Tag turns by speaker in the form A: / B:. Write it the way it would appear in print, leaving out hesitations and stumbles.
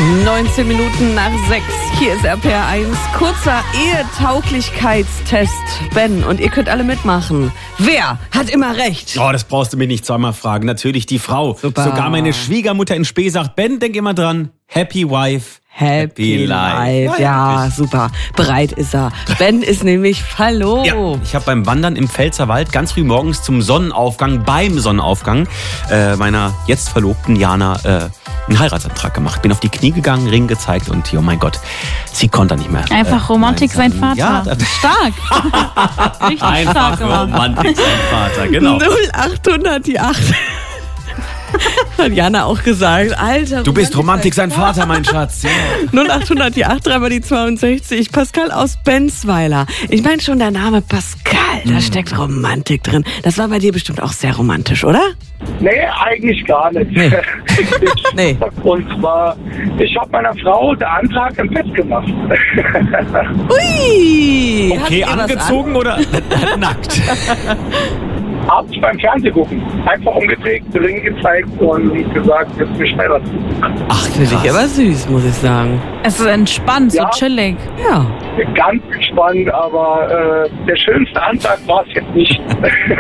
A: 19 Minuten nach 6. Hier ist RPR1. Kurzer Ehetauglichkeitstest. Ben, und ihr könnt alle mitmachen. Wer hat immer recht?
B: Oh, das brauchst du mich nicht zweimal fragen. Natürlich die Frau.
A: Super.
B: Sogar meine Schwiegermutter in Spee sagt, Ben, denk immer dran. Happy Wife.
A: Happy Life. Ja, super. Bereit ist er. Ben ist nämlich verlobt.
B: Ja, ich habe beim Wandern im Pfälzerwald ganz früh morgens beim Sonnenaufgang meiner jetzt Verlobten Jana einen Heiratsantrag gemacht. Bin auf die Knie gegangen, Ring gezeigt und oh mein Gott, sie konnte nicht mehr.
C: Einfach Romantik sein Vater.
B: Ja,
C: stark. Richtig
B: einfach
C: stark.
B: Romantik sein Vater, genau.
A: 0800 die 8. Hat Jana auch gesagt. Alter,
B: Du bist Romantik sein Vater, mein Schatz. Ja.
A: 0800 die 8, dreimal die 62. Pascal aus Benzweiler. Ich meine schon der Name Pascal, da steckt Romantik drin. Das war bei dir bestimmt auch sehr romantisch, oder?
D: Nee, eigentlich gar nicht.
A: Nee.
D: Und zwar, ich habe meiner Frau den Antrag im Bett gemacht.
A: Ui! Hat
B: Okay,
A: ihr was
B: angezogen oder nackt?
D: Abends beim Fernsehen gucken. Einfach umgedreht, den Ring gezeigt und gesagt, jetzt mich heiraten.
A: Ach, finde ich aber süß, muss ich sagen.
C: Es ist entspannt,
D: Ja.
C: so chillig.
A: Ja.
D: Ganz entspannt, aber der schönste Antrag war es jetzt nicht.